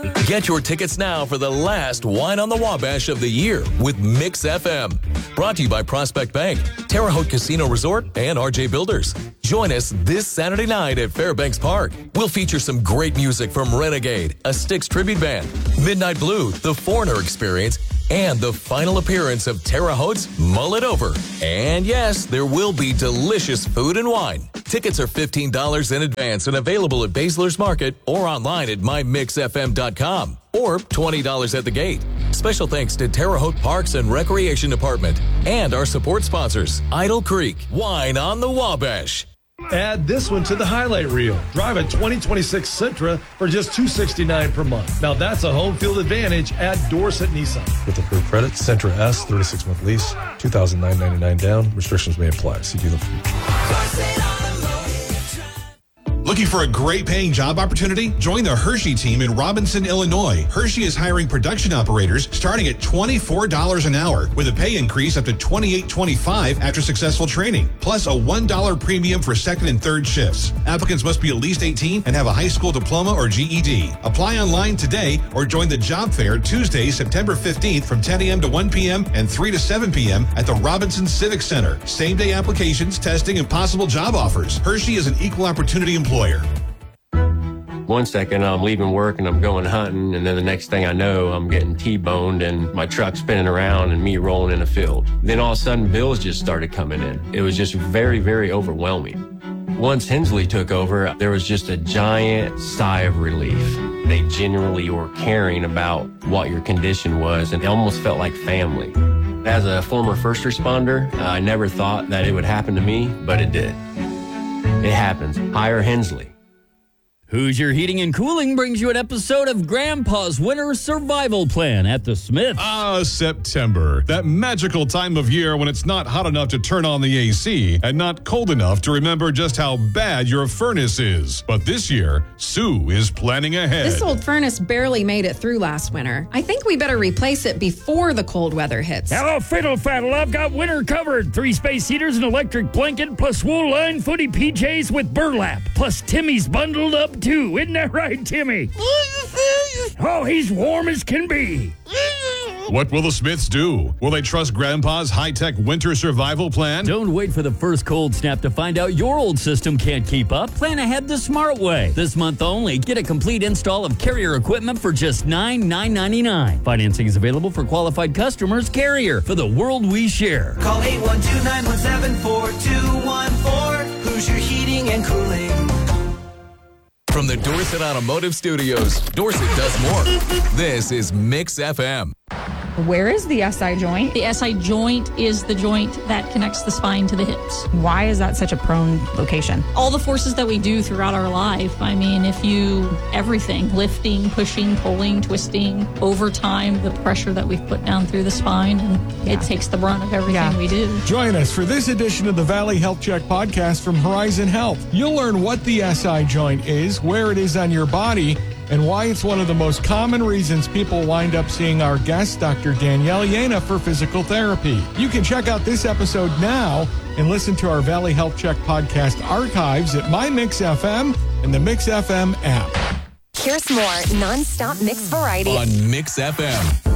Get your tickets now for the last Wine on the Wabash of the year with Mix FM. Brought to you by Prospect Bank, Terre Haute Casino Resort, and RJ Builders. Join us this Saturday night at Fairbanks Park. We'll feature some great music from Renegade, a Styx tribute band, Midnight Blue, The Foreigner Experience, and the final appearance of Terre Haute's Mull It Over. And yes, there will be delicious food and wine. Tickets are $15 in advance and available at Basler's Market or online at mymixfm.com or $20 at the gate. Special thanks to Terre Haute Parks and Recreation Department and our support sponsors, Idle Creek, Wine on the Wabash. Add this one to the highlight reel. Drive a 2026 Sentra for just $269 per month. Now that's a home field advantage at Dorset Nissan. With approved credit, Sentra S, 36-month lease, $2,999 down. Restrictions may apply. See dealer for details. Looking for a great paying job opportunity? Join the Hershey team in Robinson, Illinois. Hershey is hiring production operators starting at $24 an hour with a pay increase up to $28.25 after successful training, plus a $1 premium for second and third shifts. Applicants must be at least 18 and have a high school diploma or GED. Apply online today or join the job fair Tuesday, September 15th from 10 a.m. to 1 p.m. and 3 to 7 p.m. at the Robinson Civic Center. Same-day applications, testing, and possible job offers. Hershey is an equal opportunity employer. One second I'm leaving work and I'm going hunting, and then the next thing I know I'm getting T-boned and my truck spinning around and me rolling in a field. Then all of a sudden bills just started coming in. It was just very, very overwhelming. Once Hensley took over, there was just a giant sigh of relief. They genuinely were caring about what your condition was, and it almost felt like family. As a former first responder, I never thought that it would happen to me, but it did. It happens. Hire Hensley. Hoosier Heating and Cooling brings you an episode of Grandpa's Winter Survival Plan at the Smiths. September. That magical time of year when it's not hot enough to turn on the AC and not cold enough to remember just how bad your furnace is. But this year, Sue is planning ahead. This old furnace barely made it through last winter. I think we better replace it before the cold weather hits. Hello, Fiddle Faddle. I've got winter covered. 3 space heaters, an electric blanket, plus wool-lined footy PJs with burlap. Plus Timmy's bundled up too. Isn't that right, Timmy? Oh, he's warm as can be. What will the Smiths do? Will they trust Grandpa's high-tech winter survival plan? Don't wait for the first cold snap to find out your old system can't keep up. Plan ahead the smart way. This month only, get a complete install of Carrier equipment for just $999. Financing is available for qualified customers. Carrier, for the world we share. Call 812-917-4214. Hoosier Heating and Cooling. From the Dorset Automotive Studios, Dorset does more. This is Mix FM. Where is the SI joint? The SI joint is the joint that connects the spine to the hips. Why is that such a prone location? All the forces that we do throughout our life. I mean, everything, lifting, pushing, pulling, twisting, over time, the pressure that we've put down through the spine, and it takes the brunt of everything we do. Join us for this edition of the Valley Health Check podcast from Horizon Health. You'll learn what the SI joint is, where it is on your body, and why it's one of the most common reasons people wind up seeing our guest, Dr. Danielle Yena, for physical therapy. You can check out this episode now and listen to our Valley Health Check podcast archives at MyMixFM and the Mix FM app. Here's more non-stop mix variety on Mix FM.